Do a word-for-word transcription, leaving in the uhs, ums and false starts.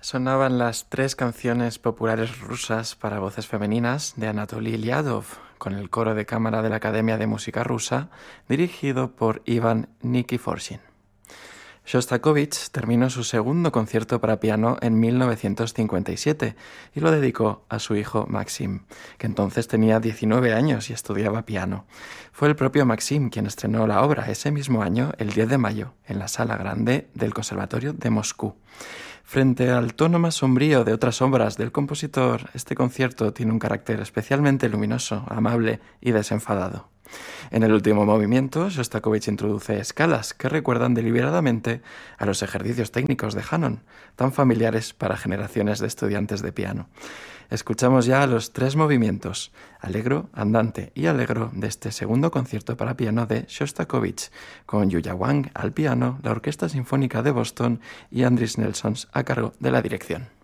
Sonaban las tres canciones populares rusas para voces femeninas de Anatoly Liadov, con el coro de cámara de la Academia de Música Rusa, dirigido por Ivan Nikiforshin. Shostakovich terminó su segundo concierto para piano en mil novecientos cincuenta y siete y lo dedicó a su hijo Maxim, que entonces tenía diecinueve años y estudiaba piano. Fue el propio Maxim quien estrenó la obra ese mismo año, el diez de mayo, en la Sala Grande del Conservatorio de Moscú. Frente al tono más sombrío de otras obras del compositor, este concierto tiene un carácter especialmente luminoso, amable y desenfadado. En el último movimiento, Shostakovich introduce escalas que recuerdan deliberadamente a los ejercicios técnicos de Hanon, tan familiares para generaciones de estudiantes de piano. Escuchamos ya los tres movimientos, allegro, andante y allegro, de este segundo concierto para piano de Shostakovich, con Yuya Wang al piano, la Orquesta Sinfónica de Boston y Andris Nelsons a cargo de la dirección.